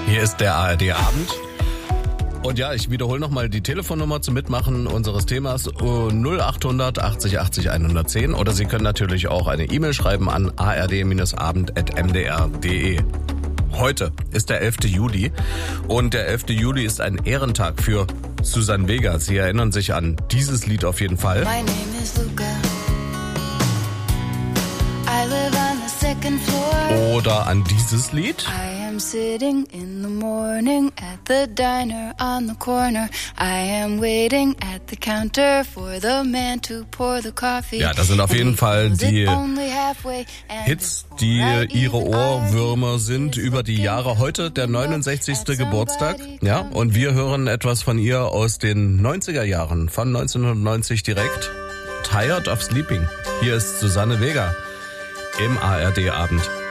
Hier ist der ARD-Abend. Und ja, ich wiederhole nochmal die Telefonnummer zum Mitmachen unseres Themas 0800 80 80 110. Oder Sie können natürlich auch eine E-Mail schreiben an ard-abend@mdr.de. Heute ist der 11. Juli und der 11. Juli ist ein Ehrentag für Suzanne Vega. Sie erinnern sich an dieses Lied auf jeden Fall. My name is Luca. I live on the second floor. Oder an dieses Lied. I am sitting in the morning at the diner on the corner. I am waiting at the counter for the man to pour the coffee. Ja, das sind auf jeden Fall die Hits, die ihre Ohrwürmer sind über die Jahre. Heute der 69. Geburtstag. Ja, und wir hören etwas von ihr aus den 90er Jahren, von 1990 direkt. Tired of Sleeping. Hier ist Suzanne Vega im ARD-Abend.